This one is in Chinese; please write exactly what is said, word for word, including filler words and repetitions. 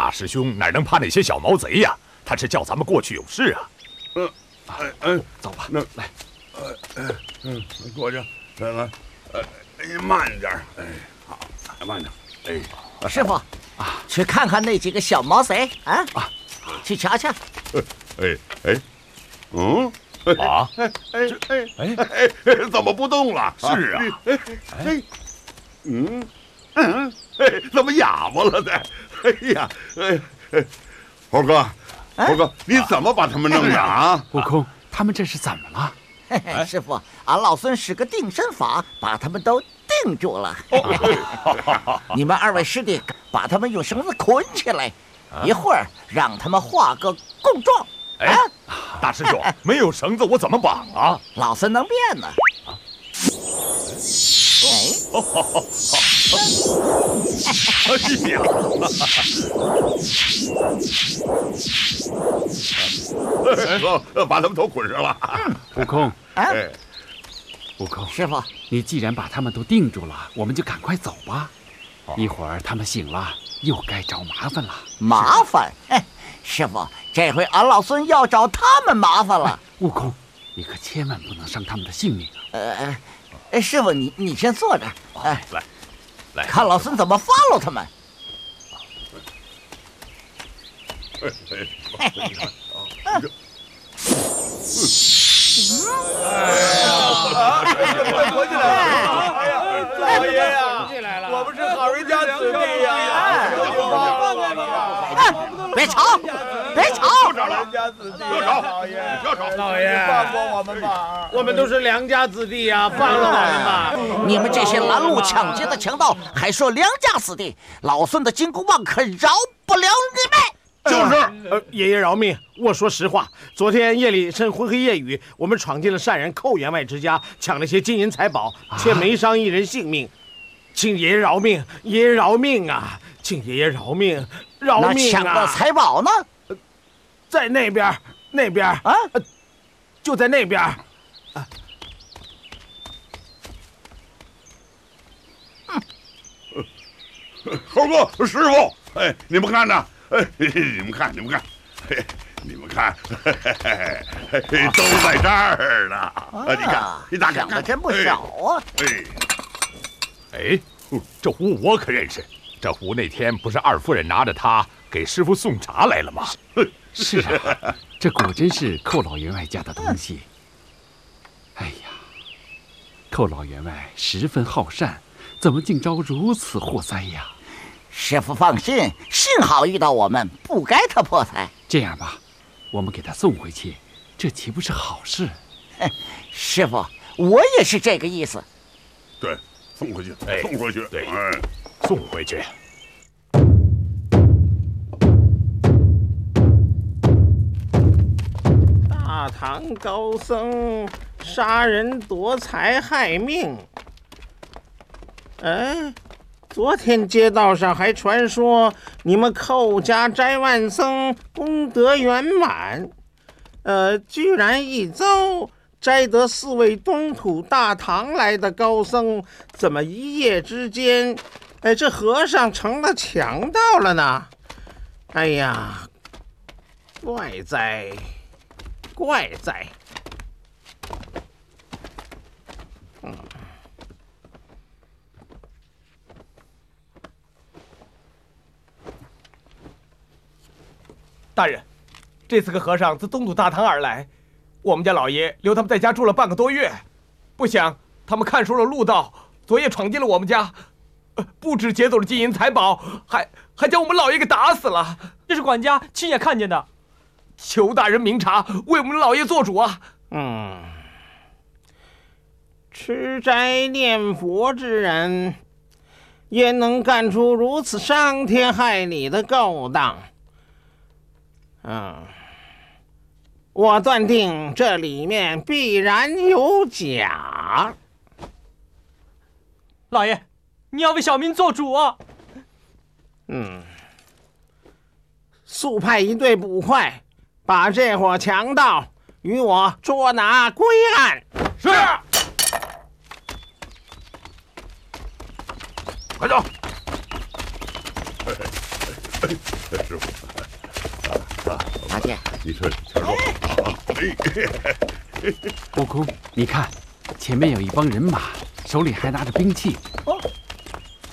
大师兄哪能怕那些小毛贼呀？他是叫咱们过去有事啊。 嗯，哎哎， 走吧， 那来， 呃呃嗯，过去，来来，呃，哎，慢点，哎，好，慢点，哎， 师傅啊，去看看那几个小毛贼啊啊，去瞧瞧。 哎哎，嗯。 啊！ 哎哎哎哎哎，怎么不动了？ 是啊， 哎哎，嗯嗯，哎，怎么哑巴了呢？哎呀，哎哎，猴哥，猴哥，你怎么把他们弄的啊？ 悟空，他们这是怎么了？ 嘿嘿，师傅，俺老孙使个定身法，把他们都定住了。你们二位师弟把他们用绳子捆起来，一会儿让他们画个供状。 哎，大师兄，没有绳子我怎么绑啊？ 老孙能变呢。哎， 哎呀！ 呃，把他们都捆上了。 悟空， 哎， 悟空， 师傅， 你既然把他们都定住了，我们就赶快走吧。一会儿他们醒了，又该找麻烦了。 麻烦？哎，师傅，这回俺老孙要找他们麻烦了。 悟空，你可千万不能伤他们的性命啊！ 呃，哎，师傅，你你先坐着，哎， 来，来， 看老孙怎么 follow 他们。 哎哎，你看啊， 快回去了！哎呀，老爷呀，我们是好人家子弟呀！ 别吵，别吵！ 良家子弟， 不要吵， 老爷， 不要吵， 老爷，放过我们吧！我们都是良家子弟呀，放了我们吧！ 你们这些拦路抢劫的强盗，还说良家子弟，老孙的金箍棒可饶不了你们！ 就是， 呃，爷爷饶命！我说实话，昨天夜里趁昏黑夜雨，我们闯进了善人寇员外之家，抢了些金银财宝，却没伤一人性命。请爷爷饶命！爷爷饶命啊！请爷爷饶命！饶命啊！ 那抢的财宝呢？ 在那边，那边啊，就在那边。啊， 猴哥，师傅，哎，你们看呐，哎，你们看，你们看，嘿，你们看，嘿嘿嘿，都在这儿呢。啊，你看，你大看， 抢的真不少啊！ 哎， 哎，这壶我可认识。这壶那天不是二夫人拿着它给师傅送茶来了吗？ 是啊，这果真是寇老员外家的东西。哎呀，寇老员外十分好善，怎么竟招如此祸灾呀？ 师傅放心，幸好遇到我们，不该他破财。 这样吧，我们给他送回去，这岂不是好事？ 师傅，我也是这个意思。 对，送回去， 哎送回去， 对哎， 送回去。 大唐高僧杀人夺财害命。哎，昨天街道上还传说你们寇家斋万僧功德圆满，呃，居然一遭摘得四位东土大唐来的高僧，怎么一夜之间，哎，这和尚成了强盗了呢？哎呀，怪哉！怪哉！嗯， 大人，这四个和尚自东土大唐而来，我们家老爷留他们在家住了半个多月，不想他们看出了路道，昨夜闯进了我们家，呃、不止劫走了金银财宝，还还将我们老爷给打死了。 这是管家亲眼看见的。 求大人明察，为我们老爷做主啊！ 嗯，吃斋念佛之人，也能干出如此伤天害理的勾当。嗯，我断定这里面必然有假。 老爷，你要为小民做主啊！ 嗯，速派一队捕快，把这伙强盗与我捉拿归案。 是。快走！ 师傅。 八戒， 你说，瞧说。 悟空，你看，前面有一帮人马，手里还拿着兵器。 哦，